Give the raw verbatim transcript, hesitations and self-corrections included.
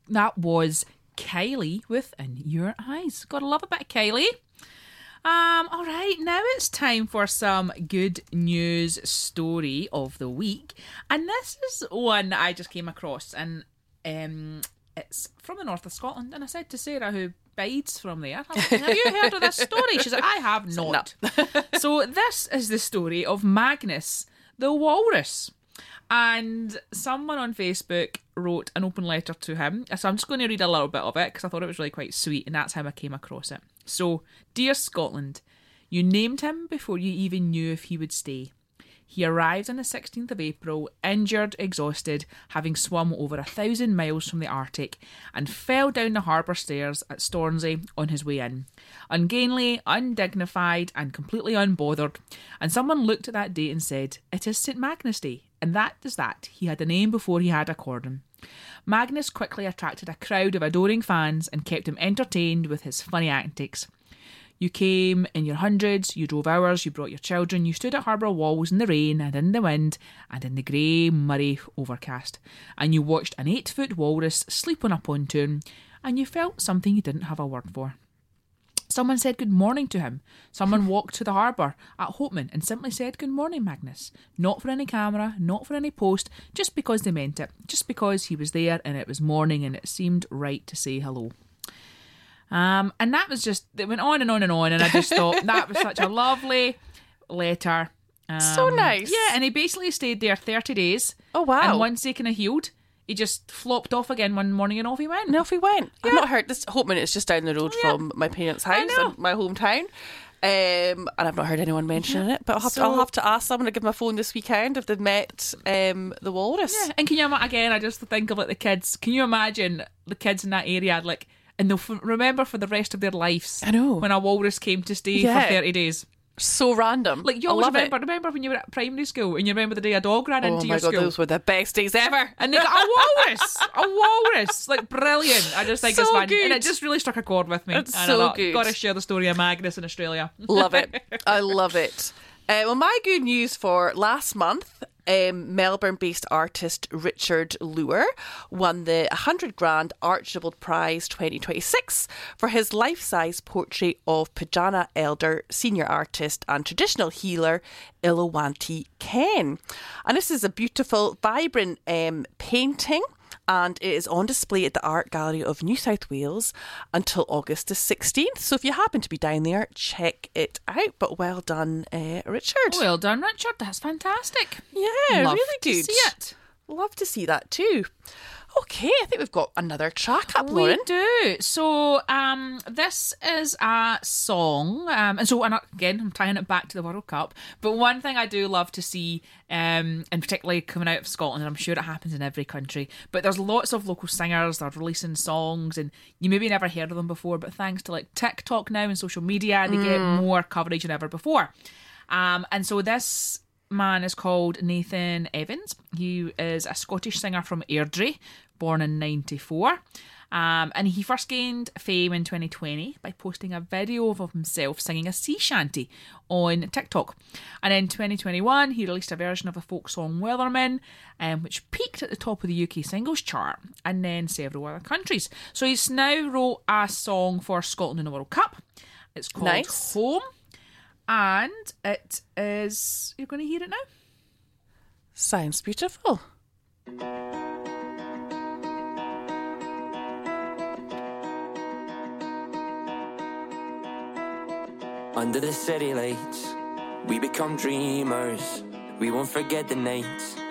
that was Kylie with In Your Eyes. Gotta love a bit of Kylie. Um, all right, now it's time for some good news story of the week. And this is one I just came across, and um, it's from the north of Scotland. And I said to Sarah, who bides from there, have, have you heard of this story? She's like, I have not. No. So this is the story of Magnus, the walrus. And someone on Facebook wrote an open letter to him. So I'm just going to read a little bit of it because I thought it was really quite sweet, and that's how I came across it. So, dear Scotland, you named him before you even knew if he would stay. He arrived on the sixteenth of April, injured, exhausted, having swum over a thousand miles from the Arctic, and fell down the harbour stairs at Stornsey on his way in. Ungainly, undignified, and completely unbothered. And someone looked at that date and said, it is Saint Magnus Day. And that is that. He had a name before he had a cordon. Magnus quickly attracted a crowd of adoring fans and kept him entertained with his funny antics. You came in your hundreds, you drove hours, you brought your children, you stood at harbour walls in the rain and in the wind and in the grey, murray overcast, and you watched an eight-foot walrus sleep on a pontoon, and you felt something you didn't have a word for. Someone said good morning to him. Someone walked to the harbour at Hopeman and simply said good morning, Magnus. Not for any camera, not for any post, just because they meant it. Just because he was there and it was morning and it seemed right to say hello. Um, and that was just, it went on and on and on, and I just thought that was such a lovely letter. Um, so nice. Yeah, and he basically stayed there thirty days. Oh, wow. And once he kind of healed, he just flopped off again one morning and off he went. And off he went. Yeah. I've not heard this. Hopeman is just down the road Yeah. from my parents' house know. and my hometown. Um, and I've not heard anyone mentioning it, but I'll have, So- to, I'll have to ask someone to give my phone this weekend if they've met um, the walrus. Yeah, and can you ima- again? I just think of like the kids. Can you imagine the kids in that area, like, and they'll f- remember for the rest of their lives? I know. When a walrus came to stay Yeah. for thirty days. So random. Like you I always love remember. it. Remember when you were at primary school and you remember the day a dog ran Oh into my your god, school. those were the best days ever. And they got a walrus, a walrus, like brilliant. I just think So it's fun, good. and it just really struck a chord with me. It's and so I thought, good. Got to share the story of Magnus in Australia. Love it. I love it. Uh, well, my good news for last month, um, Melbourne-based artist Richard Lure won the one hundred grand Archibald Prize twenty twenty-six for his life-size portrait of Pajana Elder, senior artist and traditional healer Ilowanti Ken. And this is a beautiful, vibrant um, painting, and it is on display at the Art Gallery of New South Wales until August the sixteenth. So if you happen to be down there, check it out. But well done, uh, Richard. Well done, Richard. That's fantastic. Yeah, Love really to good. see it. Love to see that too. Okay, I think we've got another track up, We Lauren. do. So, um, this is a song, um, and so and again, I'm tying it back to the World Cup. But one thing I do love to see, um, and particularly coming out of Scotland, and I'm sure it happens in every country, but there's lots of local singers that are releasing songs, and you maybe never heard of them before, but thanks to like TikTok now and social media, they get more coverage than ever before. Um, and so this man is called Nathan Evans. He is a Scottish singer from Airdrie, born in ninety-four. Um, and he first gained fame in twenty twenty by posting a video of himself singing a sea shanty on TikTok. And in twenty twenty-one, he released a version of the folk song Weatherman, um, which peaked at the top of the U K singles chart, and then several other countries. So he's now wrote a song for Scotland in the World Cup. It's called Nice. Home. And it is... You're going to hear it now? Sounds beautiful. Under the city lights, we become dreamers. We won't forget the nights